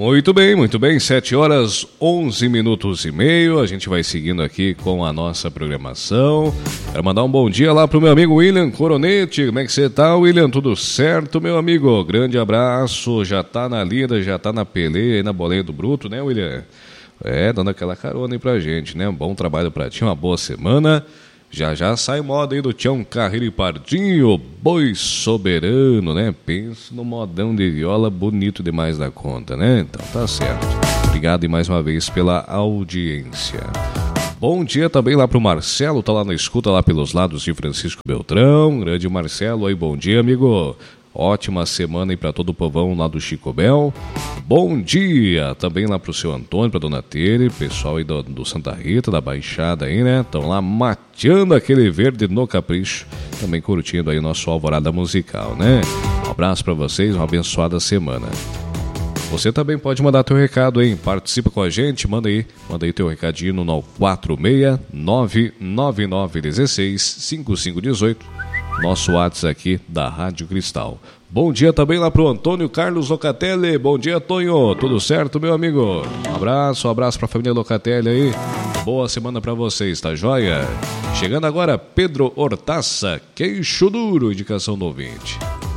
Muito bem, 7 horas 11 minutos e meio, a gente vai seguindo aqui com a nossa programação. Quero mandar um bom dia lá pro meu amigo William Coronete. Como é que você tá, William? Tudo certo, meu amigo? Grande abraço, já tá na lida, já tá na peleia aí na boleia do bruto, né, William? Dando aquela carona aí pra gente, né? Um bom trabalho pra ti, uma boa semana. Já sai moda aí do Tião Carreiro e Pardinho, boi soberano, né? Pensa no modão de viola bonito demais da conta, né? Então tá certo. Obrigado e mais uma vez pela audiência. Bom dia também lá pro Marcelo, tá lá na escuta lá pelos lados de Francisco Beltrão. Grande Marcelo aí, bom dia, amigo. Ótima semana aí pra todo o povão lá do Chico Bel. Bom dia também lá pro seu Antônio, pra dona Tere, pessoal aí do Santa Rita, da Baixada aí, né? Estão lá mateando aquele verde no capricho, também curtindo aí o nosso alvorada musical, né? Um abraço pra vocês, uma abençoada semana. Você também pode mandar teu recado aí, participa com a gente, manda aí teu recadinho no 46999165518. Nosso WhatsApp aqui da Rádio Cristal. Bom dia também lá pro Antônio Carlos Locatelli. Bom dia, Tonho. Tudo certo, meu amigo? Um abraço pra família Locatelli aí. Boa semana pra vocês, tá joia? Chegando agora, Pedro Hortaça, queixo duro, indicação do ouvinte.